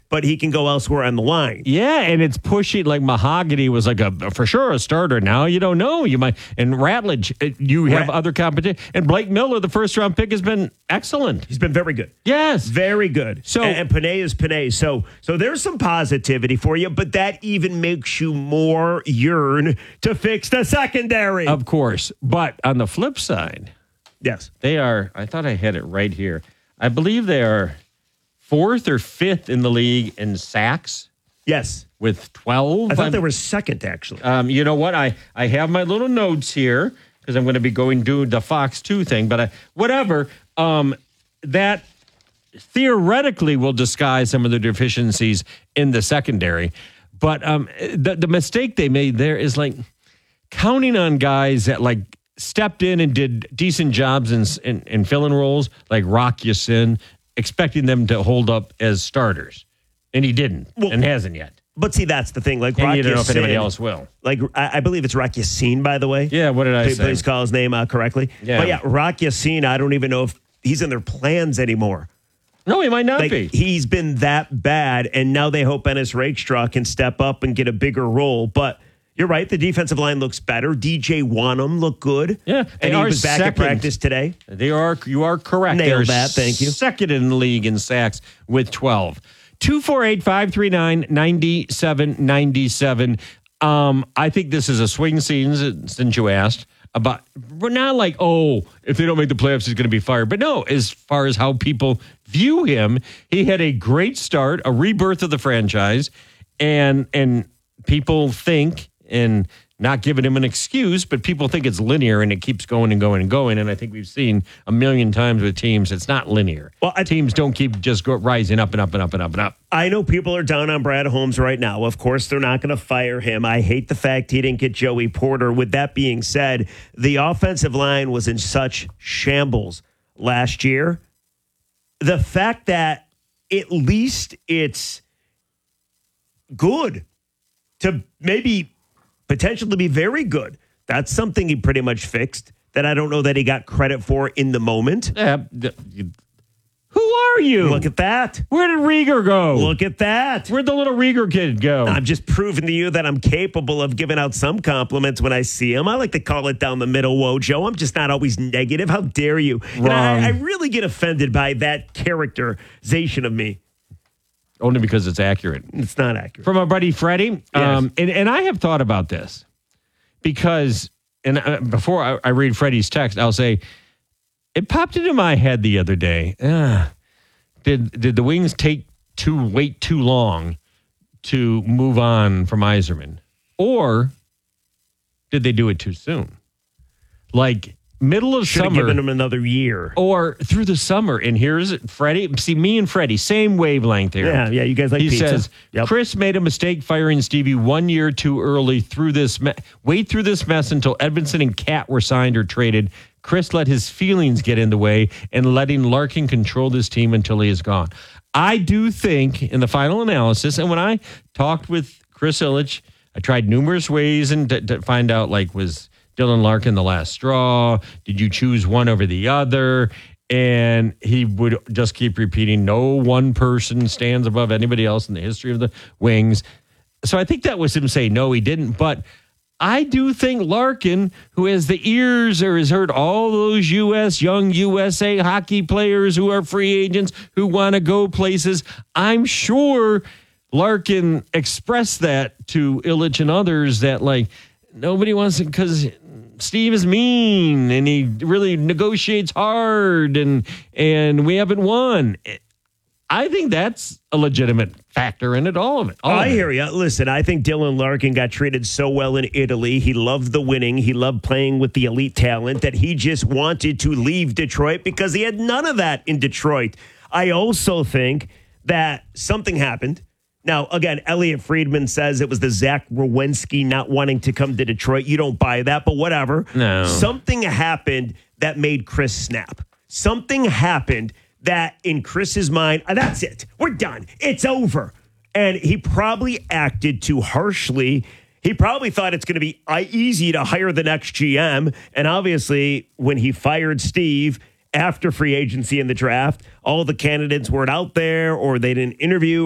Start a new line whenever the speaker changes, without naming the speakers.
but he can go elsewhere on the line.
Yeah, and it's pushing. Like Mahogany was like for sure a starter. Now you don't know. You might. And Ratledge, you have other competition. And Blake Miller, the first round pick, has been excellent.
He's been very good.
Yes,
very good.
So
and Panay is Panay. So there's some positivity for you, but that even makes you more yearn to fix the secondary.
Of course, but on the flip side,
yes,
they are. I thought I had it right here. I believe they are 4th or 5th in the league in sacks.
Yes.
With 12.
I thought they were 2nd, actually.
You know what? I have my little notes here because I'm going to be going to the Fox 2 thing. But whatever. That theoretically will disguise some of the deficiencies in the secondary. But the mistake they made there is like counting on guys that like stepped in and did decent jobs in fill-in roles like Rock Ya-Sin, expecting them to hold up as starters. And he didn't and hasn't yet.
But see, that's the thing. Like,
and you don't know if anybody else will.
Like, I believe it's Rock Ya-Sin, by the way.
Yeah, what did I say?
Please call his name correctly.
Yeah.
But yeah, Rock Ya-Sin, I don't even know if he's in their plans anymore.
No, he might not be.
He's been that bad, and now they hope Ennis Rakestraw can step up and get a bigger role. But you're right, the defensive line looks better. DJ Wanham looked good.
Yeah.
And he was back at practice today.
You are correct.
Nailed that, thank you.
2nd in the league in sacks with 12. 248-539-9797. I think this is a swing season since you asked. We're not like, if they don't make the playoffs, he's going to be fired. But no, as far as how people view him, he had a great start, a rebirth of the franchise, and people think, and not giving him an excuse, but people think it's linear and it keeps going and going and going. And I think we've seen a million times with teams, it's not linear. Well, teams don't keep just rising up and up and up and up and up.
I know people are down on Brad Holmes right now. Of course, they're not going to fire him. I hate the fact he didn't get Joey Porter. With that being said, the offensive line was in such shambles last year. The fact that at least it's good to maybe potential to be very good. That's something he pretty much fixed that I don't know that he got credit for in the moment.
Who are you?
Look at that.
Where did Rieger go?
Look at that.
Where'd the little Rieger kid go?
I'm just proving to you that I'm capable of giving out some compliments when I see him. I like to call it down the middle, Wojo. I'm just not always negative. How dare you?
Wrong.
And I really get offended by that characterization of me.
Only because it's accurate.
It's not accurate.
From our buddy Freddie.
Yes.
And I have thought about this because, before I read Freddie's text, I'll say, it popped into my head the other day. Did the Wings wait too long to move on from Yzerman? Or did they do it too soon? Like, middle of
Should
summer.
have given him another year.
Or through the summer. And here's Freddie. See, me and Freddie, same wavelength here.
Yeah, you guys like
he
pizza.
He says, Chris made a mistake firing Stevie 1 year too early wait through this mess until Edmondson and Cat were signed or traded. Chris let his feelings get in the way and letting Larkin control this team until he is gone. I do think in the final analysis, and when I talked with Chris Ilitch, I tried numerous ways and to find out, like, was Dylan Larkin the last straw? Did you choose one over the other? And he would just keep repeating, no one person stands above anybody else in the history of the Wings. So I think that was him saying, no, he didn't. But I do think Larkin, who has the ears or has heard all those young USA hockey players who are free agents who want to go places, I'm sure Larkin expressed that to Ilitch and others that, like, nobody wants it because Steve is mean and he really negotiates hard and we haven't won. I think that's a legitimate factor in it, all of it.
I hear you. Listen, I think Dylan Larkin got treated so well in Italy. He loved the winning. He loved playing with the elite talent that he just wanted to leave Detroit because he had none of that in Detroit. I also think that something happened. Now, again, Elliot Friedman says it was the Zach Werenski not wanting to come to Detroit. You don't buy that, but whatever.
No.
Something happened that made Chris snap. Something happened that in Chris's mind, that's it. We're done. It's over. And he probably acted too harshly. He probably thought it's going to be easy to hire the next GM. And obviously, when he fired Steve after free agency in the draft, all the candidates weren't out there or they didn't interview